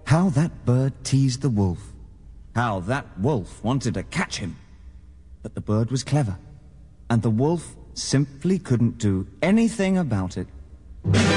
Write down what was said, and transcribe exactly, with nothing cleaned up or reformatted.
How that bird teased the wolf. How that wolf wanted to catch him. But the bird was clever, and the wolf simply couldn't do anything about it.